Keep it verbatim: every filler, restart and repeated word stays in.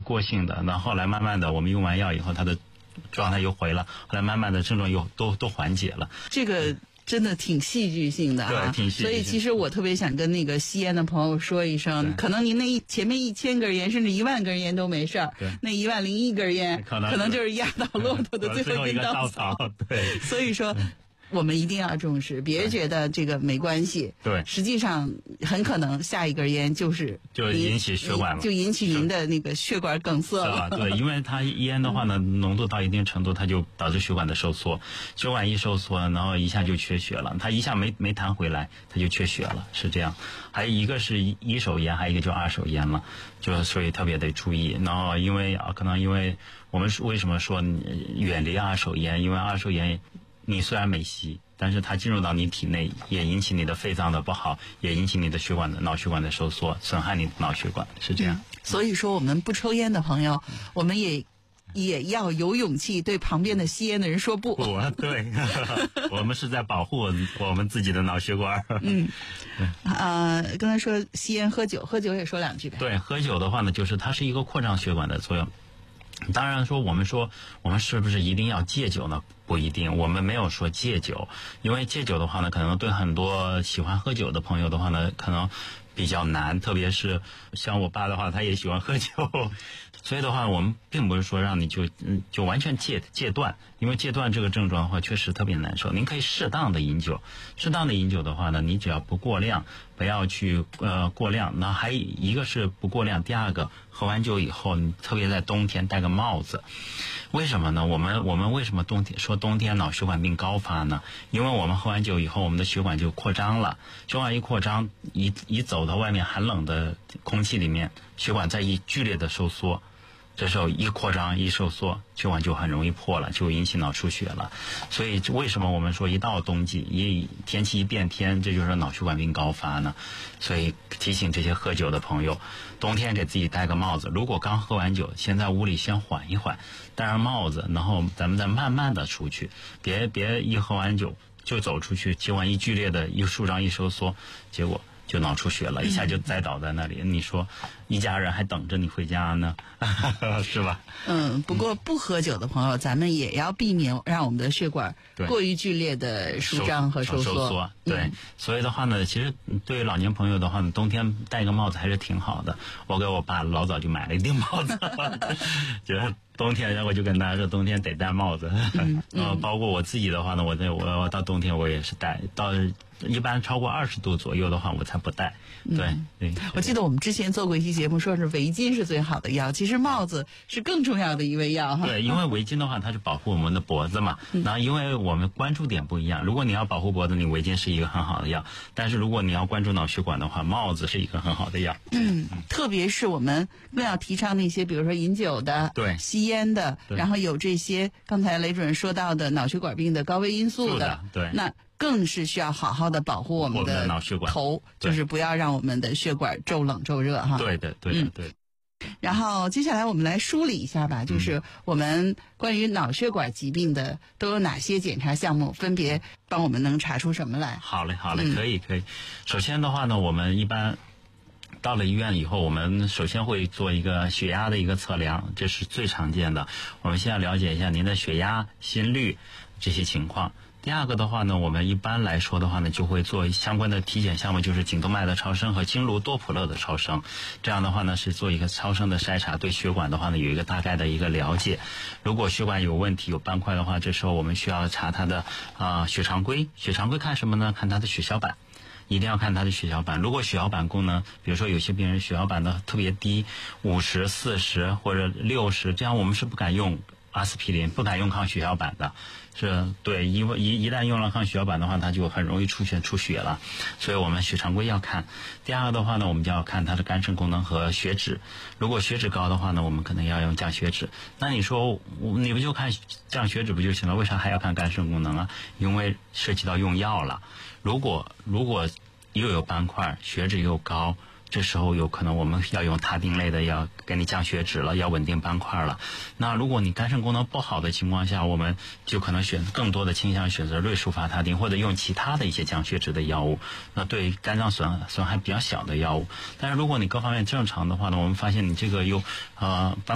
过性的，那后来慢慢的我们用完药以后，他的状态又回了，后来慢慢的症状又都都缓解了。 这个真的挺戏剧性的啊， 对，挺戏剧性。 所以其实我特别想跟那个吸烟的朋友说一声，可能您那一前面一千根烟，甚至一万根烟都没事儿，那一万零一根烟可能可能就是压倒骆驼的最后一根稻草。 对， 所以说。我们一定要重视，别觉得这个没关系。 对， 实际上很可能下一根烟就是就引起血管了， 就引起您的那个血管梗塞了。 对，因为它烟的话呢，浓度到一定程度，它就导致血管的收缩，血管一收缩，然后一下就缺血了，它一下没没弹回来，它就缺血了，是这样。还有一个是一手烟，还有一个就二手烟了，就所以特别得注意。然后因为啊，可能因为我们为什么说远离二手烟？因为二手烟。你虽然没吸，但是它进入到你体内，也引起你的肺脏的不好，也引起你的血管的脑血管的收缩，损害你的脑血管，是这样。 嗯、所以说，我们不抽烟的朋友，我们也也要有勇气对旁边的吸烟的人说不。 不，对，我们是在保护我们自己的脑血管。 嗯，呃，刚才说吸烟喝酒，喝酒也说两句呗。 对，喝酒的话呢，就是它是一个扩张血管的作用。当然说我们说我们是不是一定要戒酒呢？不一定，我们没有说戒酒，因为戒酒的话呢，可能对很多喜欢喝酒的朋友的话呢，可能比较难，特别是像我爸的话，他也喜欢喝酒，所以的话，我们并不是说让你就嗯就完全戒戒断，因为戒断这个症状的话，确实特别难受。您可以适当的饮酒，适当的饮酒的话呢，你只要不过量，不要去呃过量。那还一个是不过量，第二个喝完酒以后，你特别在冬天戴个帽子，为什么呢？我们我们为什么冬天说冬天脑血管病高发呢？因为我们喝完酒以后，我们的血管就扩张了，血管一扩张，一一走到外面寒冷的空气里面，血管再一剧烈的收缩。这时候一扩张一收缩，血管就很容易破了，就引起脑出血了。所以为什么我们说一到冬季，一天气一变天，这就是脑血管病高发呢？所以提醒这些喝酒的朋友，冬天给自己戴个帽子。如果刚喝完酒，先在屋里先缓一缓，戴上帽子，然后咱们再慢慢的出去，别别一喝完酒就走出去，血管一剧烈的一舒张一收缩，结果就脑出血了，一下就栽倒在那里。嗯、你说一家人还等着你回家呢，是吧？ 嗯，不过不喝酒的朋友，咱们也要避免让我们的血管过于剧烈的舒张和收缩。 收缩对、嗯，所以的话呢，其实对于老年朋友的话呢，冬天戴个帽子还是挺好的。我给我爸老早就买了一顶帽子，觉得冬天我就跟他说，冬天得戴帽子。嗯，呃，包括我自己的话呢，我在我我到冬天我也是戴，到一般超过二十度左右的话，我才不戴。对、 嗯、 对， 我记得我们之前做过一期节目，说是围巾是最好的药，其实帽子是更重要的一味药哈。 对，因为围巾的话，它是保护我们的脖子嘛。然后因为我们关注点不一样，如果你要保护脖子，你围巾是一个很好的药；但是如果你要关注脑血管的话，帽子是一个很好的药。 嗯，特别是我们更要提倡那些，比如说饮酒的、 对吸烟的，然后有这些刚才雷主任说到的脑血管病的高危因素的， 对， 那更是需要好好的保护我们的脑血管头，就是不要让我们的血管骤冷骤热哈。 对的，对的，对的。 嗯，然后接下来我们来梳理一下吧，就是我们关于脑血管疾病的都有哪些检查项目，分别帮我们能查出什么来？ 好嘞，好嘞，嗯、可以，可以。首先的话呢，我们一般到了医院以后，我们首先会做一个血压的一个测量，这是最常见的。我们先要了解一下您的血压、心率这些情况。第二个的话呢，我们一般来说的话呢，就会做相关的体检项目，就是颈动脉的超声和经颅多普勒的超声。这样的话呢，是做一个超声的筛查，对血管的话呢有一个大概的一个了解。如果血管有问题、有斑块的话，这时候我们需要查它的啊、呃、血常规。血常规看什么呢？看它的血小板。一定要看它的血小板，如果血小板功能，比如说有些病人血小板的特别低，五十、四十或者六十，这样我们是不敢用阿司匹林，不敢用抗血小板的，是对一一一旦用了抗血小板的话，它就很容易出血出血了，所以我们血常规要看。第二个的话呢，我们就要看它的肝肾功能和血脂，如果血脂高的话呢，我们可能要用降血脂。那你说你不就看降血脂不就行了？为啥还要看肝肾功能啊？因为涉及到用药了。如果如果又有斑块，血脂又高，这时候有可能我们要用他汀类的药给你降血脂了，要稳定斑块了。那如果你肝肾功能不好的情况下，我们就可能选更多的倾向选择瑞舒伐他汀，或者用其他的一些降血脂的药物，那对肝脏损损害比较小的药物。但是如果你各方面正常的话呢，我们发现你这个有呃斑